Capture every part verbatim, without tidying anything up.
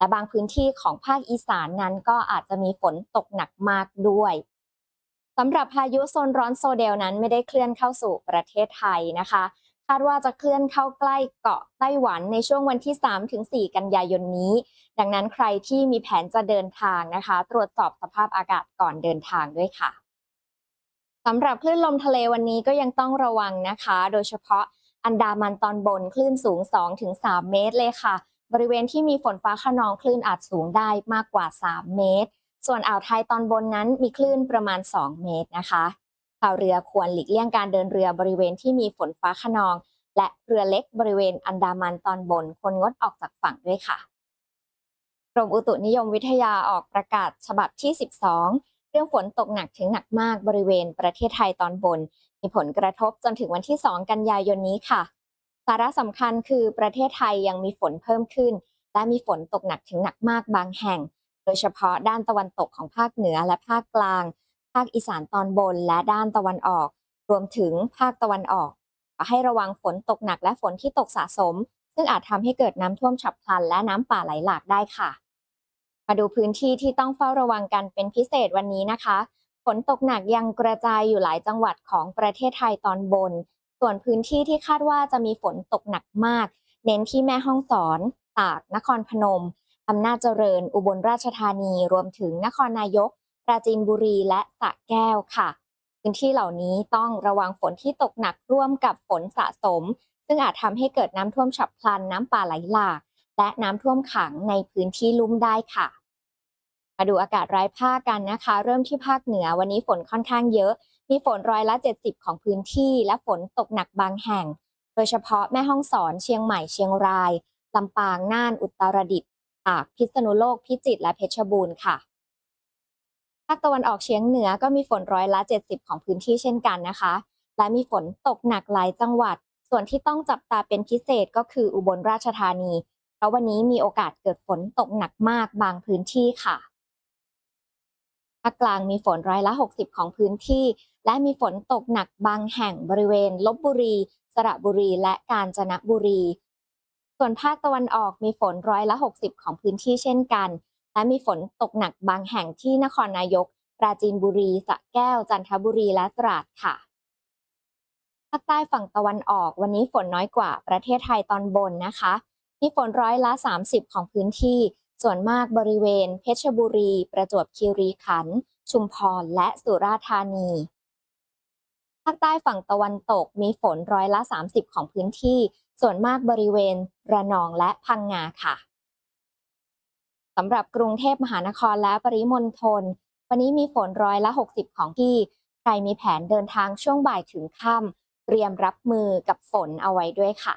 และบางพื้นที่ของภาคอีสานนั้นก็อาจจะมีฝนตกหนักมากด้วยสำหรับพายุโซนร้อนโซเดลนั้นไม่ได้เคลื่อนเข้าสู่ประเทศไทยนะคะคาดว่าจะเคลื่อนเข้าใกล้เกาะไต้หวันในช่วงวันที่ สามถึงสี่ กันยายนนี้ดังนั้นใครที่มีแผนจะเดินทางนะคะตรวจสอบสภาพอากาศก่อนเดินทางด้วยค่ะสำหรับคลื่นลมทะเลวันนี้ก็ยังต้องระวังนะคะโดยเฉพาะอันดามันตอนบนคลื่นสูง สองถึงสาม เมตรเลยค่ะบริเวณที่มีฝนฟ้าคะนองคลื่นอาจสูงได้มากกว่าสามเมตรส่วนอ่าวไทยตอนบนนั้นมีคลื่นประมาณสองเมตรนะคะชาวเรือควรหลีกเลี่ยงการเดินเรือบริเวณที่มีฝนฟ้าคะนองและเรือเล็กบริเวณอันดามันตอนบนควรงดออกจากฝั่งด้วยค่ะกรมอุตุนิยมวิทยาออกประกาศฉบับที่สิบสองเรื่องฝนตกหนักถึงหนักมากบริเวณประเทศไทยตอนบนมีผลกระทบจนถึงวันที่สองกันยายนนี้ค่ะสาระสำคัญคือประเทศไทยยังมีฝนเพิ่มขึ้นและมีฝนตกหนักถึงหนักมากบางแห่งโดยเฉพาะด้านตะวันตกของภาคเหนือและภาคกลางภาคอีสานตอนบนและด้านตะวันออกรวมถึงภาคตะวันออกให้ระวังฝนตกหนักและฝนที่ตกสะสมซึ่งอาจทำให้เกิดน้ำท่วมฉับพลันและน้ำป่าไหลหลากได้ค่ะมาดูพื้นที่ที่ต้องเฝ้าระวังกันเป็นพิเศษวันนี้นะคะฝนตกหนักยังกระจายอยู่หลายจังหวัดของประเทศไทยตอนบนส่วนพื้นที่ที่คาดว่าจะมีฝนตกหนักมากเน้นที่แม่ฮ่องสอนตากนครพนมอำนาจเจริญอุบลราชธานีรวมถึงนครนายกปราจีนบุรีและสระแก้วค่ะพื้นที่เหล่านี้ต้องระวังฝนที่ตกหนักร่วมกับฝนสะสมซึ่งอาจทำให้เกิดน้ำท่วมฉับพลันน้ำป่าไหลหลากและน้ำท่วมขังในพื้นที่ลุ่มได้ค่ะมาดูอากาศรายภาคกันนะคะเริ่มที่ภาคเหนือวันนี้ฝนค่อนข้างเยอะมีฝนร้อยละเจ็ดสิบของพื้นที่และฝนตกหนักบางแห่งโดยเฉพาะแม่ฮ่องสอนเชียงใหม่เชียงรายลำปางน่านอุตรดิตถ์ตากพิษณุโลกพิจิตรและเพชรบูรณ์ค่ะภาคตะวันออกเฉียงเหนือก็มีฝนร้อยละเจ็ดสิบของพื้นที่เช่นกันนะคะและมีฝนตกหนักหลายจังหวัดส่วนที่ต้องจับตาเป็นพิเศษก็คืออุบลราชธานีเพราะวันนี้มีโอกาสเกิดฝนตกหนักมากบางพื้นที่ค่ะภาคกลางมีฝนร้อยละหกสิบของพื้นที่และมีฝนตกหนักบางแห่งบริเวณลพบุรีสระบุรีและกาญจนบุรีส่วนภาคตะวันออกมีฝนร้อยละหกสิบของพื้นที่เช่นกันและมีฝนตกหนักบางแห่งที่นครนายกปราจีนบุรีสระแก้วจันทบุรีและตราดค่ะภาคใต้ฝั่งตะวันออกวันนี้ฝนน้อยกว่าประเทศไทยตอนบนนะคะมีฝนร้อยละสามสิบของพื้นที่ส่วนมากบริเวณเพชรบุรีประจวบคีรีขันธ์ชุมพรและสุราษฎร์ธานีภาคใต้ฝั่งตะวันตกมีฝนร้อยละสามสิบของพื้นที่ส่วนมากบริเวณระนองและพังงาค่ะสำหรับกรุงเทพมหานครและปริมณฑลวันนี้มีฝนร้อยละหกสิบของที่ใครมีแผนเดินทางช่วงบ่ายถึงค่ำเตรียมรับมือกับฝนเอาไว้ด้วยค่ะ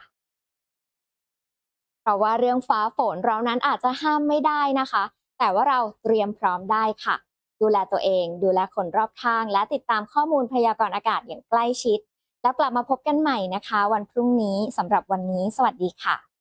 เพราะว่าเรื่องฟ้าฝนเรานั้นอาจจะห้ามไม่ได้นะคะแต่ว่าเราเตรียมพร้อมได้ค่ะดูแลตัวเองดูแลคนรอบข้างและติดตามข้อมูลพยากรณ์อากาศอย่างใกล้ชิดแล้วกลับมาพบกันใหม่นะคะวันพรุ่งนี้สำหรับวันนี้สวัสดีค่ะ